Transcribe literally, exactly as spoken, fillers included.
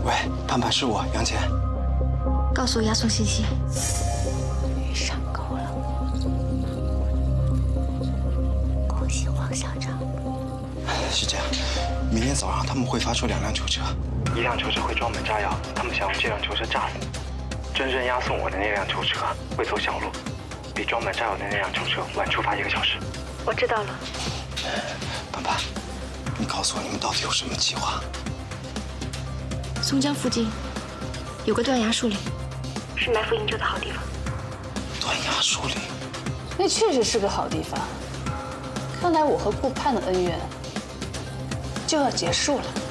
喂，盼盼是我，杨戬。 告诉我押送信息。 鱼上钩了，恭喜黄校长。 是这样，明天早上他们会发出两辆囚车，一辆囚车会装满炸药，他们想用这辆囚车炸死你。真正押送我的那辆囚车会走小路，比装满炸药的那辆囚车晚出发一个小时。 我知道了。 盼盼，你告诉我你们到底有什么计划？ 松江附近有个断崖树林，是埋伏营救的好地方。 断崖树林， 那确实是个好地方。看来我和顾盼的恩怨就要结束了。